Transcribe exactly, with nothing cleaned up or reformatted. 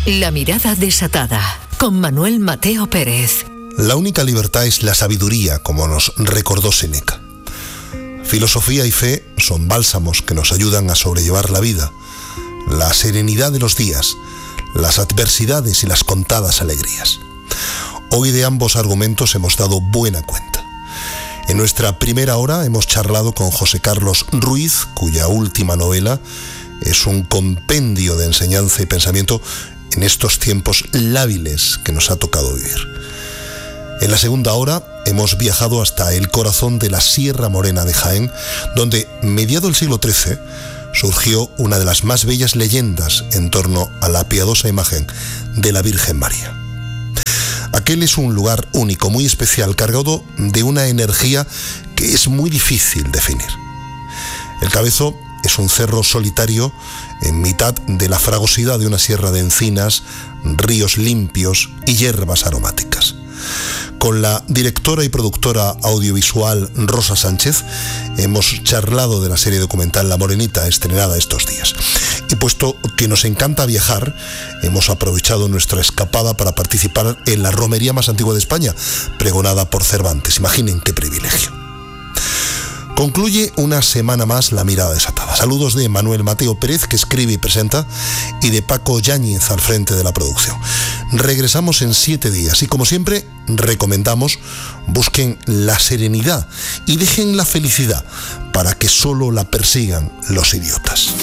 La mirada desatada, con Manuel Mateo Pérez. La única libertad es la sabiduría, como nos recordó Séneca. Filosofía y fe son bálsamos que nos ayudan a sobrellevar la vida, la serenidad de los días, las adversidades y las contadas alegrías. Hoy de ambos argumentos hemos dado buena cuenta. En nuestra primera hora hemos charlado con José Carlos Ruiz, cuya última novela es un compendio de enseñanza y pensamiento en estos tiempos lábiles que nos ha tocado vivir. En la segunda hora hemos viajado hasta el corazón de la Sierra Morena de Jaén, donde, mediado el siglo trece, surgió una de las más bellas leyendas en torno a la piadosa imagen de la Virgen María. Aquel es un lugar único, muy especial, cargado de una energía que es muy difícil definir. El Cabezo es un cerro solitario en mitad de la fragosidad de una sierra de encinas, ríos limpios y hierbas aromáticas. Con la directora y productora audiovisual Rosa Sánchez hemos charlado de la serie documental La Morenita, estrenada estos días. Y puesto que nos encanta viajar, hemos aprovechado nuestra escapada para participar en la romería más antigua de España, pregonada por Cervantes. Imaginen qué privilegio. Concluye una semana más La Mirada Desatada. Saludos de Manuel Mateo Pérez, que escribe y presenta, y de Paco Yáñez al frente de la producción. Regresamos en siete días y, como siempre, recomendamos busquen la serenidad y dejen la felicidad para que solo la persigan los idiotas.